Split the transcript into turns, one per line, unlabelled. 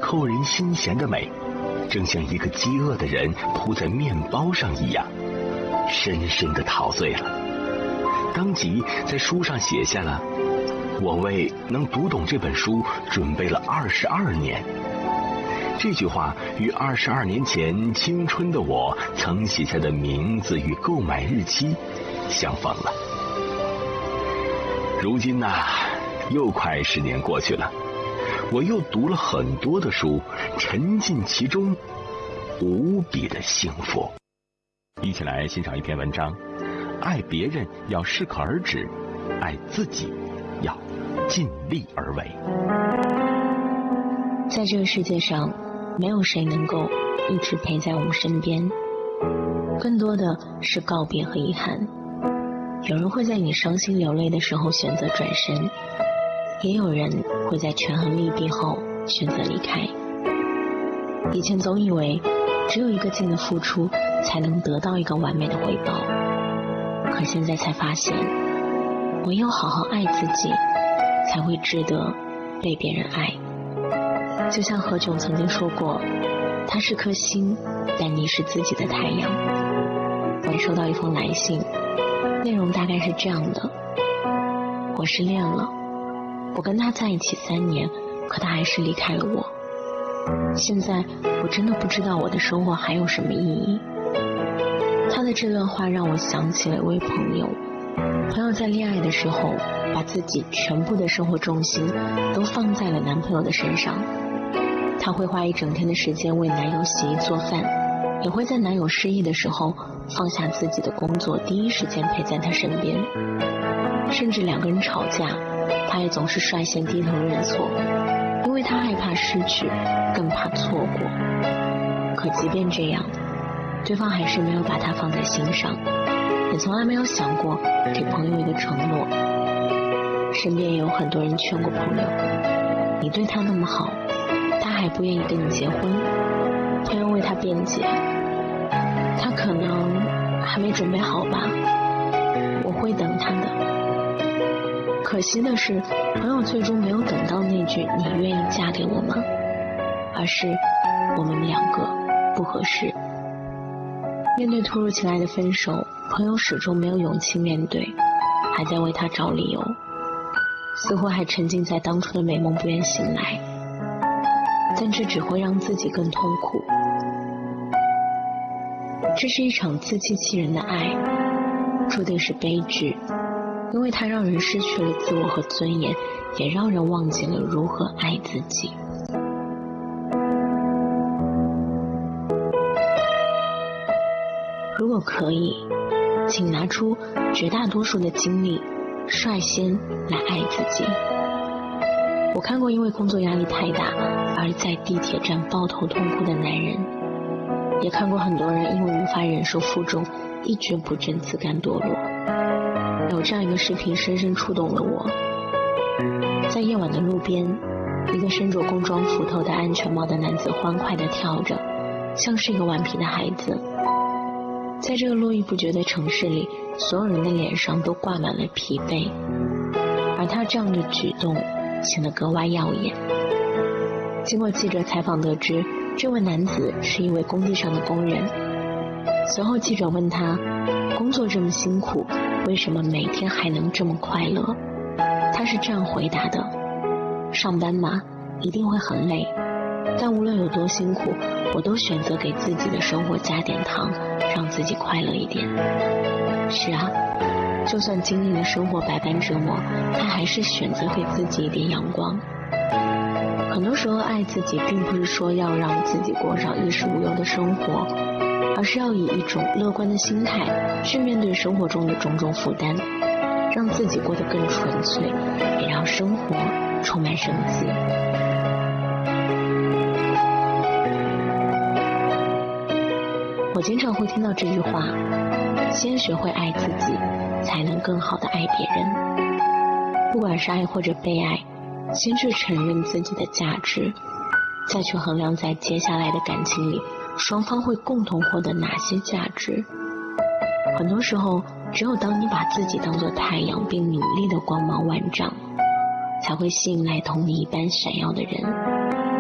扣人心弦的美，正像一个饥饿的人扑在面包上一样，深深地陶醉了。当即在书上写下了我为能读懂这本书准备了22年。这句话与22年前青春的我曾写下的名字与购买日期相逢了。如今又快10年过去了，我又读了很多的书，沉浸其中，无比的幸福。一起来欣赏一篇文章：爱别人要适可而止，爱自己要尽力而为。
在这个世界上，没有谁能够一直陪在我们身边，更多的是告别和遗憾。有人会在你伤心流泪的时候选择转身，也有人会在权衡利弊后选择离开。以前总以为只有一个劲的付出才能得到一个完美的回报，可现在才发现，唯有好好爱自己，才会值得被别人爱。就像何炅曾经说过，他是颗星，但你是自己的太阳。我也收到一封来信，内容大概是这样的：我失恋了，我跟他在一起3年，可他还是离开了我。现在我真的不知道我的生活还有什么意义。他的这段话让我想起了一位朋友在恋爱的时候，把自己全部的生活重心都放在了男朋友的身上。她会花一整天的时间为男友洗衣做饭，也会在男友失意的时候放下自己的工作，第一时间陪在他身边。甚至2个人吵架，她也总是率先低头认错，因为她害怕失去，更怕错过。可即便这样，对方还是没有把她放在心上，也从来没有想过给朋友一个承诺。身边也有很多人劝过朋友，你对他那么好，他还不愿意跟你结婚。朋友为他辩解，他可能还没准备好吧，我会等他的。可惜的是，朋友最终没有等到那句你愿意嫁给我吗，而是我们2个不合适。面对突如其来的分手，朋友始终没有勇气面对，还在为他找理由，似乎还沉浸在当初的美梦不愿醒来，但这只会让自己更痛苦。这是一场自欺欺人的爱，注定是悲剧，因为它让人失去了自我和尊严，也让人忘记了如何爱自己。如果可以，请拿出绝大多数的精力，率先来爱自己。我看过因为工作压力太大而在地铁站抱头痛哭的男人，也看过很多人因为无法忍受负重，一蹶不振，自甘堕落。有这样一个视频深深触动了我。在夜晚的路边，一个身着工装服、头戴安全帽的男子欢快地跳着，像是一个顽皮的孩子。在这个络绎不绝的城市里，所有人的脸上都挂满了疲惫，而他这样的举动显得格外耀眼。经过记者采访得知，这位男子是一位工地上的工人。随后记者问他，工作这么辛苦，为什么每天还能这么快乐？他是这样回答的：上班嘛，一定会很累，但无论有多辛苦，我都选择给自己的生活加点糖，让自己快乐一点。是啊，就算经历了生活百般折磨，他还是选择给自己一点阳光。很多时候爱自己并不是说要让自己过上衣食无忧的生活，而是要以一种乐观的心态去面对生活中的种种负担，让自己过得更纯粹，也让生活充满生机。我经常会听到这句话，先学会爱自己，才能更好地爱别人。不管是爱或者被爱，先去承认自己的价值，再去衡量在接下来的感情里，双方会共同获得哪些价值。很多时候，只有当你把自己当作太阳，并努力的光芒万丈，才会吸引来同你一般闪耀的人。